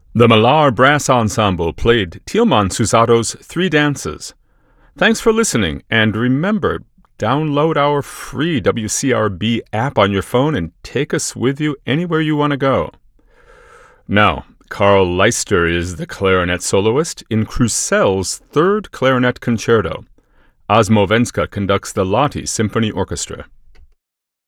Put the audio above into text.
The Millar Brass Ensemble played Tilman Susato's Three Dances. Thanks for listening, and remember, download our free WCRB app on your phone and take us with you anywhere you want to go. Now, Carl Leister is the clarinet soloist in Crusel's Third Clarinet Concerto. Osmo Venska conducts the Lahti Symphony Orchestra.